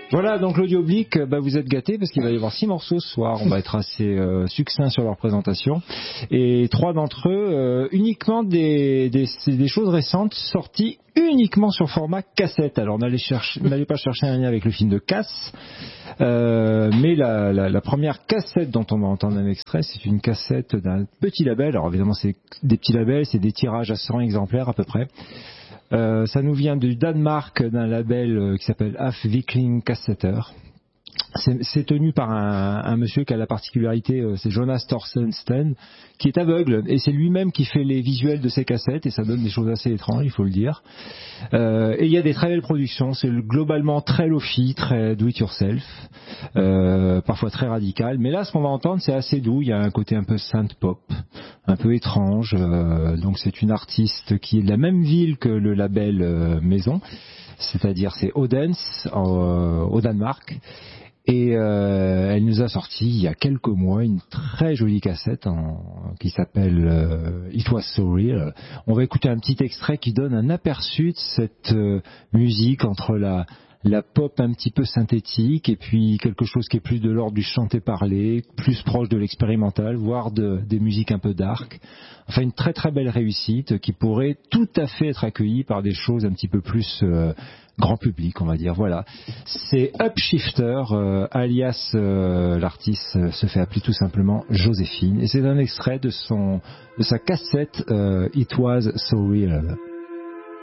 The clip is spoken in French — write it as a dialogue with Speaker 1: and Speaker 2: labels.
Speaker 1: Voilà, donc l'audioblique, vous êtes gâtés parce qu'il va y avoir 6 morceaux ce soir. On va être assez succinct sur leur présentation. Et 3 d'entre eux, uniquement des choses récentes sorties uniquement sur format cassette. Alors n'allez pas chercher un lien avec le film de Casse, mais la première cassette dont on va entendre un extrait, c'est une cassette d'un petit label. Alors évidemment, c'est des petits labels, c'est des tirages à 100 exemplaires à peu près. Ça nous vient du Danemark, d'un label qui s'appelle Afvikling Kassetter. C'est tenu par un monsieur qui a la particularité, c'est Jonas Torstensen, qui est aveugle, et c'est lui-même qui fait les visuels de ces cassettes, et ça donne des choses assez étranges, il faut le dire. Et il y a des très belles productions, c'est globalement très lo-fi, très do-it-yourself, parfois très radical, mais là ce qu'on va entendre c'est assez doux, il y a un côté un peu synth-pop, un peu étrange, donc c'est une artiste qui est de la même ville que le label maison, c'est-à-dire c'est Odense au Danemark. Et elle nous a sorti il y a quelques mois une très jolie cassette qui s'appelle It Was So Real. On va écouter un petit extrait qui donne un aperçu de cette musique entre la pop un petit peu synthétique et puis quelque chose qui est plus de l'ordre du chanté-parlé, plus proche de l'expérimental, voire des musiques un peu dark. Enfin, une très très belle réussite qui pourrait tout à fait être accueillie par des choses un petit peu plus grand public, on va dire. Voilà, c'est Upshifter, alias l'artiste se fait appeler tout simplement Joséphine, et c'est un extrait de sa cassette It Was So Real.